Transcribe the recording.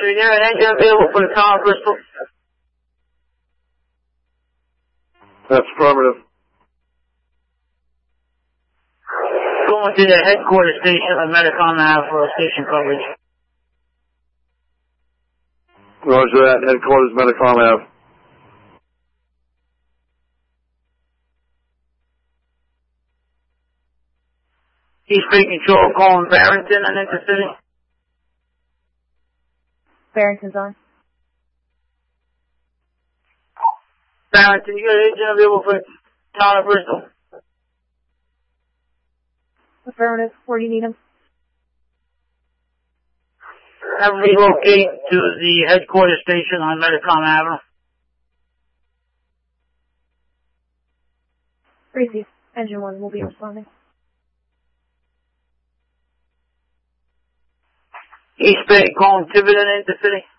Is there an engine available for the town of Bristol? That's affirmative. Going to the headquarters station of Medicom Ave for station coverage. Roger that. Headquarters, Medicom Ave. East Bay Control calling Barrington and Intercity. Barrington's on. Barrington, you got an agent available for town of Bristol? Affirmative. Where do you need him? Have him relocate to the headquarters station on Medicom Avenue. Receive. Engine 1 will be responding. East Bay calling Tiverton Intercity.